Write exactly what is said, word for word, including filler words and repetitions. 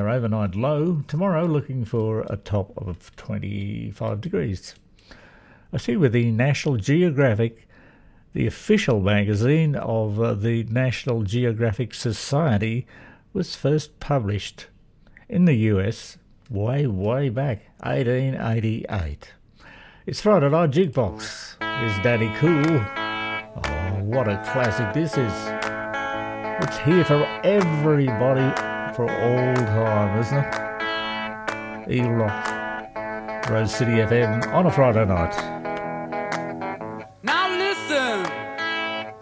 our overnight low. Tomorrow looking for a top of twenty-five degrees. I see with the National Geographic, the official magazine of uh, the National Geographic Society, was first published in the U S way, way back, eighteen eighty-eight. It's Friday Night Jukebox. Here's Danny Cool. Oh, what a classic this is. It's here for everybody for all time, isn't it? Eagle Rock, Rose City F M on a Friday night.